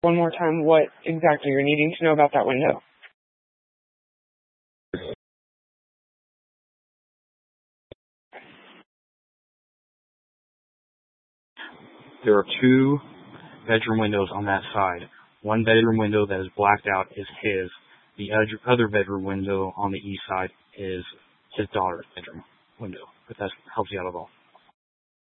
one more time what exactly you're needing to know about that window. There are 2 bedroom windows on that side. One bedroom window that is blacked out is his. The other bedroom window on the east side is his daughter's bedroom window, if that helps you out at all.